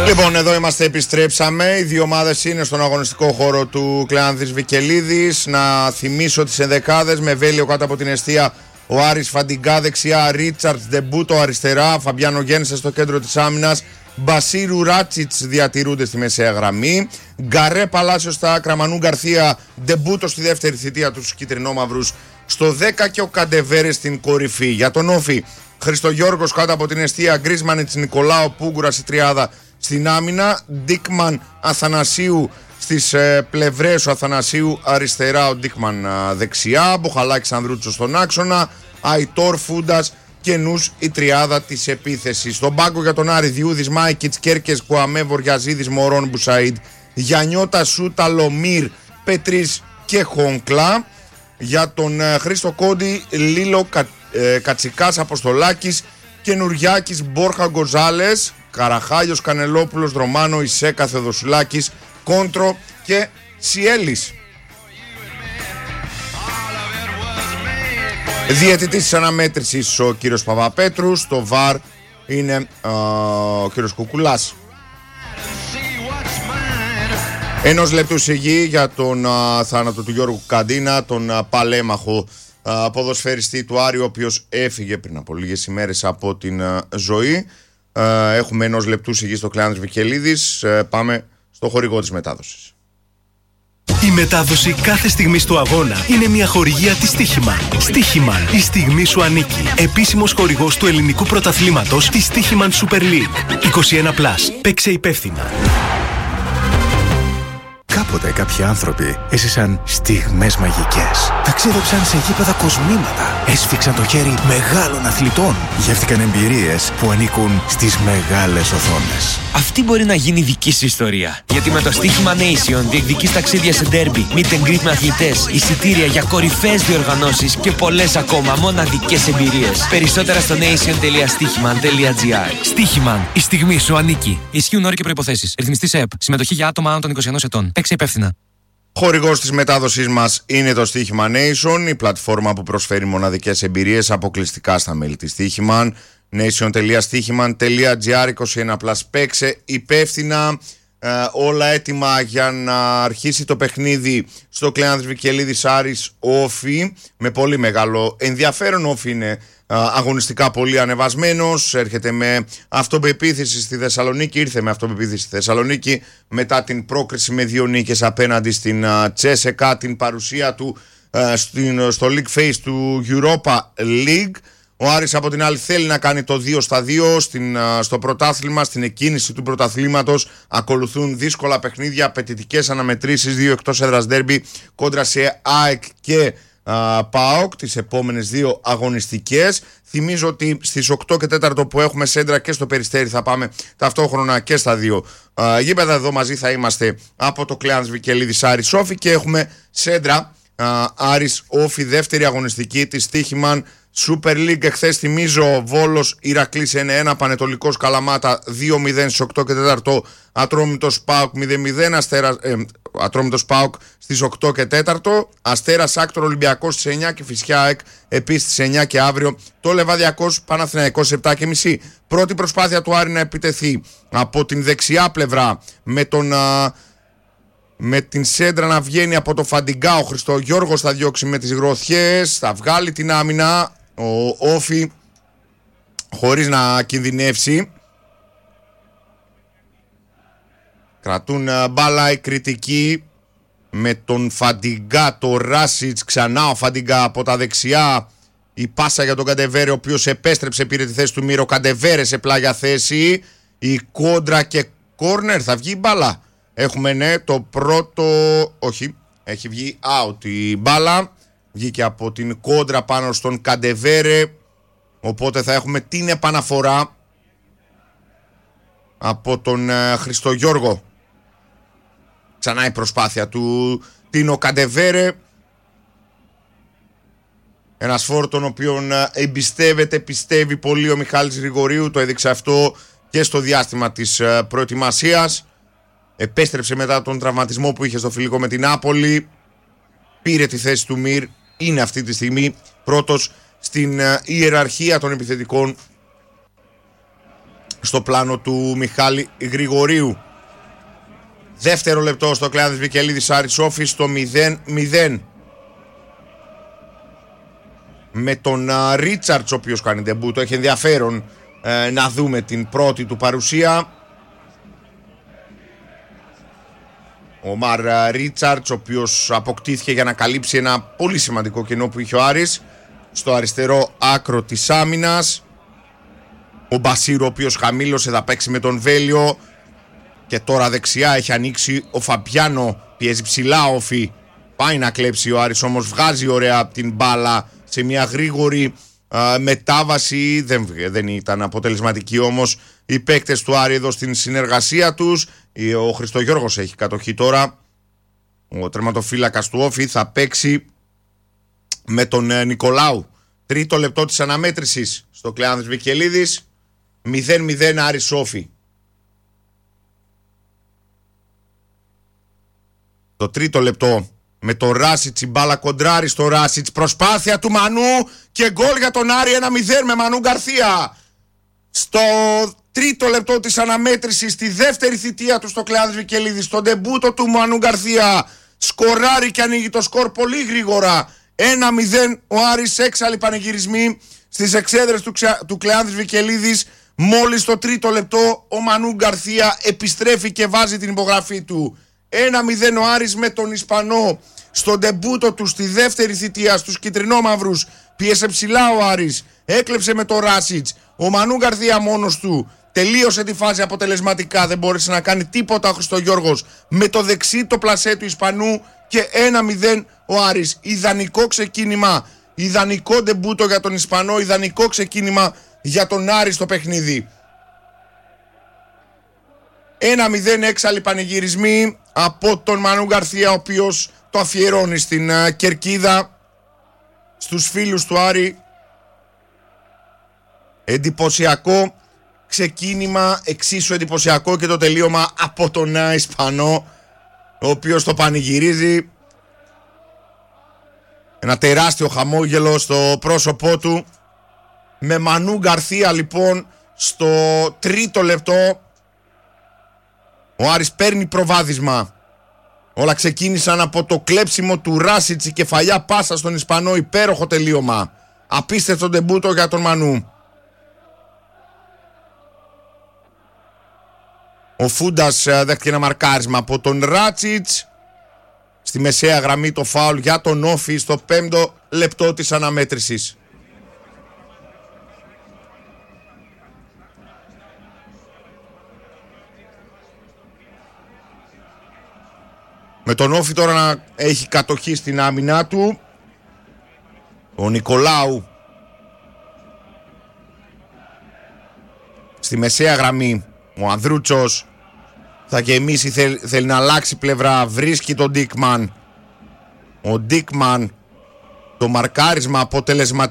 Λοιπόν, εδώ είμαστε, επιστρέψαμε. Οι δύο ομάδες είναι στον αγωνιστικό χώρο του Κλεάνθης Βικελίδης. Να θυμίσω τις ενδεκάδες: με Βέλιο κάτω από την εστία, ο Άρης Φαντιγκά δεξιά, Ρίτσαρτς Ντεμπούτο αριστερά, Φαμπιάνο Γέννησε στο κέντρο της άμυνας, Μπασίρου Ράτσιτς διατηρούνται στη μεσαία γραμμή, Γκαρέ Παλάσιο στα άκρα, Μανού Γκαρθία Ντεμπούτο στη δεύτερη θητεία τους κυτρινόμαυρους στο 10 και ο Καντεβέρε στην κορυφή. Για τον Όφη, Χριστογιώργος κάτω από την εστία, Γκρίσμανιτς Νικολάου Πούγκουρας η τριάδα στην άμυνα, Ντίκμαν Αθανασίου στις πλευρές, ο Αθανασίου αριστερά, ο Ντίκμαν δεξιά, Μπουχαλάκης Ανδρούτσος στον άξονα, Αϊτόρ Φούντας και Νους η τριάδα της επίθεσης. Στον πάγκο για τον Άρη, Διούδης Μάικιτς, Κέρκες, Κουαμέ, Βοριαζίδης, Μωρόν, Μπουσαΐντ, Γιαννιώτα, Σούτα, Λομίρ, Πετρίς και Χονκλά. Για τον Χρήστο Κόντι, Λίλο, Κατσικάς, Αποστολάκης, Καινουριάκης, Μπόρχα, Γκοζάλες, Καραχάλιος, Κανελόπουλος, Ρωμάνο, Ισέκα, Θεοδοσουλάκης, Κόντρο και Σιέλης. Διαιτητής της αναμέτρησης ο κύριος Παπαπέτρου. Στο ΒΑΡ είναι ο κύριος Κουκουλάς. Ενός λεπτού σιγή για τον θάνατο του Γιώργου Καντίνα, τον παλέμαχο ποδοσφαιριστή του Άρη, ο οποίος έφυγε πριν από λίγες ημέρες από την ζωή. Έχουμε ενός λεπτού σιγή στο Κλεάνθης Βικελίδης. Πάμε στο χορηγό της μετάδοσης. Η μετάδοση κάθε στιγμής του αγώνα είναι μια χορηγία της Stoiximan. Stoiximan, η στιγμή σου ανήκει. Επίσημος χορηγός του ελληνικού πρωταθλήματος της Stoiximan Super League. 21+. Παίξε υπεύθυνα. Κάποτε κάποιοι άνθρωποι έζησαν στιγμές μαγικές. Ταξίδεψαν σε γήπεδα κοσμήματα. Έσφιξαν το χέρι μεγάλων αθλητών. Γεύτηκαν εμπειρίες που ανήκουν στις μεγάλες οθόνες. Αυτή μπορεί να γίνει δική σου ιστορία. Γιατί με το Stoiximan Nation διεκδικείς ταξίδια σε ντέρμπι, meet and greet με αθλητές, εισιτήρια για κορυφαίες διοργανώσεις και πολλές ακόμα μοναδικές εμπειρίες. Περισσότερα στο nation.stoiximan.gr. Stoiximan, η στιγμή σου ανήκει. Ισχύουν όροι και προϋποθέσεις. Ρυθμιστής ΕΕΠ. Συμμετοχή για άτομα άνω των 21 ετών. Παίξε υπεύθυνα. Χορηγός της μετάδοσής μας είναι το Stoiximan Nation, η πλατφόρμα που προσφέρει μοναδικές εμπειρίες αποκλειστικά στα μέλη της Stoiximan. nation.stoiximan.gr. 21+. Παίξε υπεύθυνα. Όλα έτοιμα για να αρχίσει το παιχνίδι στο Κλεάνθης Βικελίδης Άρης Όφη. Με πολύ μεγάλο ενδιαφέρον. Όφη είναι αγωνιστικά πολύ ανεβασμένος. Έρχεται με αυτοπεποίθηση στη Θεσσαλονίκη. Ήρθε με αυτοπεποίθηση στη Θεσσαλονίκη μετά την πρόκριση με 2 νίκες απέναντι στην Τσέσεκα, την παρουσία του στο League Phase του Europa League. Ο Άρης από την άλλη θέλει να κάνει το 2-2 στο πρωτάθλημα, στην εκκίνηση του πρωταθλήματος. Ακολουθούν δύσκολα παιχνίδια, απαιτητικές αναμετρήσεις, 2 εκτός έδρας ντέρμπι κόντρα σε ΑΕΚ και ΠΑΟΚ τις επόμενες 2 αγωνιστικές. Θυμίζω ότι στις 8 και 4 που έχουμε σέντρα και στο Περιστέρι θα πάμε ταυτόχρονα και στα 2 γήπεδα. Εδώ μαζί θα είμαστε από το Κλεάνθης Βικελίδης Άρης Όφη και έχουμε σέντρα Άρης Όφη, δεύτερη αγωνιστική της Stoiximan Super League. Εχθές θυμίζω Βόλος Ηρακλής 1-1, Πανετολικός Καλαμάτα 2-0 στις 8 και 4, Ατρόμητος ΠΑΟΚ 0-0, Ατρόμητος ΠΑΟΚ στις 8 και 4, Αστέρας Άκτορ Ολυμπιακός στις 9 και Φυσιά ΑΕΚ επίσης στις 9 και αύριο το Λεβαδιακός Παναθηναϊκός 7.30. Πρώτη προσπάθεια του Άρη να επιτεθεί από την δεξιά πλευρά με την σέντρα να βγαίνει από το Φαντιγκά. Ο Χριστογιώργος θα διώξει με τις γροθιές, θα βγάλει την άμυνα ο Όφη χωρίς να κινδυνεύσει. Κρατούν μπάλα οι κριτικοί με τον Φαντιγκά, το Ράσιτς, ξανά ο Φαντιγκά από τα δεξιά. Η πάσα για τον Καντεβέρε, ο οποίος επέστρεψε, πήρε τη θέση του Μύρο. Καντεβέρε σε πλάγια θέση. Η κόντρα και κόρνερ, θα βγει η μπάλα. Έχουμε το πρώτο, όχι, έχει βγει out η μπάλα. Βγήκε από την κόντρα πάνω στον Καντεβέρε. Οπότε θα έχουμε την επαναφορά από τον Χριστογιώργο. Ξανά η προσπάθεια του Τίνο Καντεβέρε. Ένας φόρ τον οποίον εμπιστεύεται, πιστεύει πολύ ο Μιχάλης Γρηγορίου. Το έδειξε αυτό και στο διάστημα της προετοιμασίας. Επέστρεψε μετά τον τραυματισμό που είχε στο φιλικό με την Νάπολη. Πήρε τη θέση του Μυρ. Είναι αυτή τη στιγμή πρώτος στην ιεραρχία των επιθετικών στο πλάνο του Μιχάλη Γρηγορίου. Δεύτερο λεπτό στο Κλεάνθης Βικελίδης Άρης Όφη στο 0-0. Με τον Ρίτσαρτς, ο οποίος κάνει ντεμπούτο. Έχει ενδιαφέρον να δούμε την πρώτη του παρουσία. Ο Μαρ Ρίτσαρτς, ο οποίος αποκτήθηκε για να καλύψει ένα πολύ σημαντικό κενό που είχε ο Άρης στο αριστερό άκρο της άμυνας. Ο Μπασίρο, ο οποίος χαμήλωσε, θα παίξει με τον Βέλιο. Και τώρα δεξιά έχει ανοίξει ο Φαμπιάνο. Πιέζει ψηλά Όφη. Πάει να κλέψει ο Άρης, όμως βγάζει ωραία την μπάλα σε μια γρήγορη μετάβαση. Δεν ήταν αποτελεσματική όμως οι παίκτες του Άρη εδώ στην συνεργασία τους. Ο Χριστογιώργος έχει κατοχή τώρα. Ο τερματοφύλακας του Όφη θα παίξει με τον Νικολάου. Τρίτο λεπτό της αναμέτρησης στο Κλεάνθης Βικελίδης. 0-0 Άρης Όφη. Το τρίτο λεπτό με το Ράσιτς, η μπάλα κοντράρει στο Ράσιτς. Προσπάθεια του Μανού και γκολ για τον Άρη 1-0 με Μανού Γκαρθία. Στο τρίτο λεπτό της αναμέτρησης, στη δεύτερη θητεία του στο Κλεάνθης Βικελίδης, στο ντεμπούτο του Μανού Γκαρθία, σκοράρει και ανοίγει το σκορ πολύ γρήγορα. 1-0 ο Άρης, έξαλλοι πανηγυρισμοί στις εξέδρες του Κλεάνθης Βικελίδης. Μόλις το τρίτο λεπτό ο Μανού Γκαρθία επιστρέφει και βάζει την υπογραφή του. 1-0 ο Άρης με τον Ισπανό στο ντεμπούτο του στη δεύτερη θητεία στους κιτρινόμαυρους. Πίεσε ψηλά ο Άρης, έκλεψε με το Ράσιτς. Ο Μανού Γκαρθία μόνος του τελείωσε τη φάση αποτελεσματικά, δεν μπόρεσε να κάνει τίποτα ο Χριστογιώργος με το δεξί το πλασέ του Ισπανού και 1-0 ο Άρης. Ιδανικό ξεκίνημα, ιδανικό ντεμπούτο για τον Ισπανό, ιδανικό ξεκίνημα για τον Άρη στο παιχνίδι. 1-0 έξαλλοι πανηγυρισμοί από τον Μανού Γκαρθία, ο οποίος το αφιερώνει στην κερκίδα, στους φίλους του Άρη. Εντυπωσιακό ξεκίνημα, εξίσου εντυπωσιακό και το τελείωμα από τον Ισπανό, ο οποίος το πανηγυρίζει. Ένα τεράστιο χαμόγελο στο πρόσωπό του. Με Μανού Γκαρθία λοιπόν στο τρίτο λεπτό ο Άρης παίρνει προβάδισμα. Όλα ξεκίνησαν από το κλέψιμο του Ράσιτς, η κεφαλιά πάσα στον Ισπανό, υπέροχο τελείωμα. Απίστευτο ντεμπούτο για τον Μανού. Ο Φούντας δέχτηκε ένα μαρκάρισμα από τον Ράτσιτς. Στη μεσαία γραμμή το φάουλ για τον Όφη στο 5ο λεπτό της αναμέτρησης. Με τον Όφη τώρα να έχει κατοχή στην άμυνά του. Ο Νικολάου στη μεσαία γραμμή. Ο Ανδρούτσος θα γεμίσει, θέλει να αλλάξει πλευρά. Βρίσκει τον Ντίκμαν. Ο Ντίκμαν, το μαρκάρισμα αποτελεσματικό.